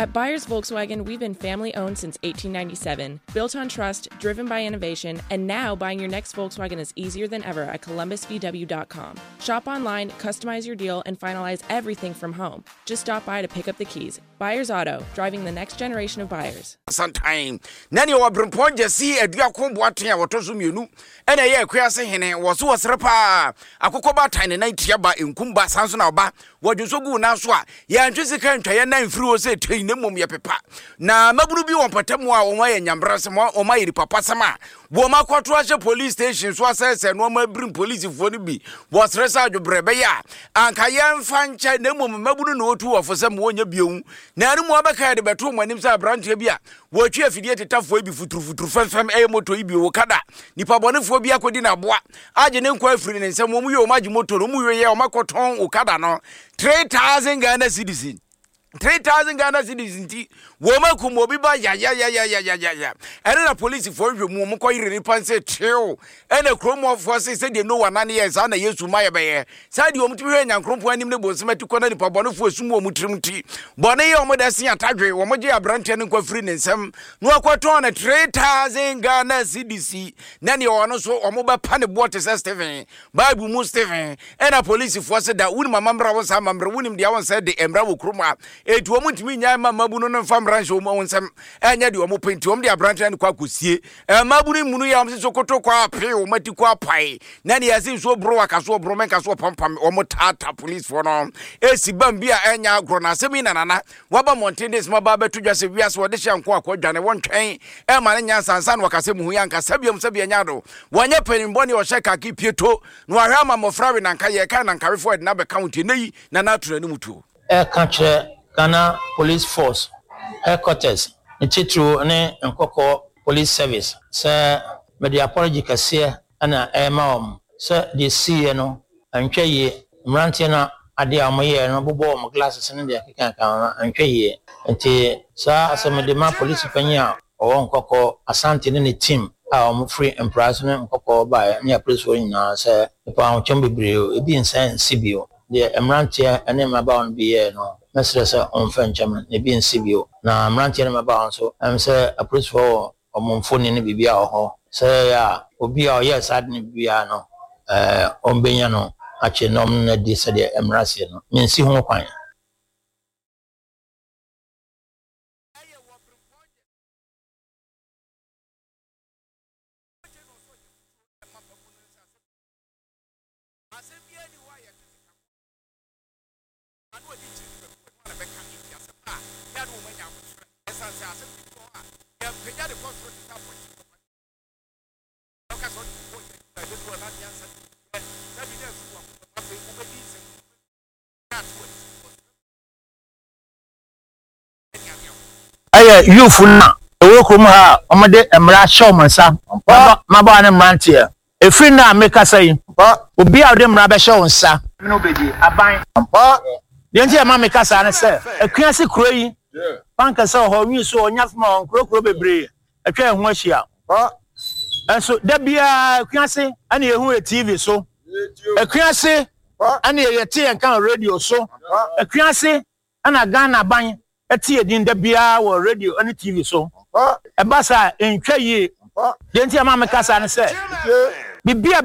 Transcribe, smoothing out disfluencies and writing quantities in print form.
At Byers Volkswagen, we've been family-owned since 1897, built on trust, driven by innovation, and now buying your next Volkswagen is easier than ever at columbusvw.com. Shop online, customize your deal, and finalize everything from home. Just stop by to pick up the keys. Byers Auto, driving the next generation of buyers. Sometime, Nanny or Brumponja see a dear combating our Tosumunu, and a year queer saying was repa. A cocoba tiny night yaba in Kumba Sansanaba, what you so good now, ya Jessica and Tayana through say, Tainum ya papa. Na Mabubi on Patamwa or my and Yambrasama or my papa Sama. Woma Quatrasha police station, Swasses and Woma bring police for the be was Resa de Brebeya, and Kayan Fancha Nemo Mabu no two for some one year. Nanu Mabaka the bedroom when himself branch here. What you affiliated tough way before from Amo to Ibi Okada. Nipabonophobia Codina Bois. I didn't quite free and some woman you imagine motor, Muya, Makoton, Okada no. 3,000 Ghana citizens. 3,000 Ghana citizens. Woman Kumobiba, ya. And then a police for you, Momoko, Ripanse, chill. And a chrome of forces said, no one years on a year to my bay. Side you to and Crumpo and the boss met to connect the Pabono for Sumo Mutrimti. Bonnie or Modessi and Tadre, Womoja Branch and Quafrin and some. No quaton a 3,000 Ghana CDC. Nanny or also or mobile panic waters as Stephen. Bible Moose Stephen. And a police force that when my mamma was a member, William the said the Embravo Kruma. It won't mean Yama Mabuno and Farm Ranch on some and yet you are moving to the branch and Quacusi. And Mabuni Munuyam Sokoto Qua Pay or Matiqua Pai. Nanny as if so broke as well, Bromeca so pumpam or Motata police for now. Esi Bambia and Ya Grona Seminana, Waba Montanes, Mababa to just if yes, what the Shanqua, Jana one train, and Mananya San Wakasemu Yanka, Sabium Sabianado. One year penny Bonnie or Shaka keep Pieto, Noarama Mofravi and Kayakan and carry forward Naba County, Nanatu Nutu. Air country. Ghana Police Force headquarters in Chitru and Nkoko Police Service. Sir, with the apology here and a mom. Sir, the CNO and Chaye Mrantina Adia Moye and Bobo, my glasses and the and Chaye. And sir, as a Medema Police Penya or Nkoko Asante in the team. I'm free and prisoner Nkoko by near police for now, sir. The pound Chambi Brio, it being sent Sibio. The Emrantia and then about be no. Messrs. On Frenchman, a being civil. Now, I'm ranting about so I'm say a priest for a monphone in the Bibia or say, be our yes, I didn't be no, on Benyano, actually, nominate this idea, Emrasian, means see who pine. You for now, the work room, Omade Emra Showmansa, Mabana Mantia. A friend now make us say, will be out them rubber show, sir. Nobody, a bind. The entire mamma Casa, sir, a classic cray. Banker saw how you saw Yafmon, Crook Ruby, a train wash here. And so there be a classy, and you who a TV so. A classy, and a tea and can radio so. A classy, and a gun a bang. A tea in the beer or radio and TV so. A bassa in Chaye. The entire mamma Casa said, be beer.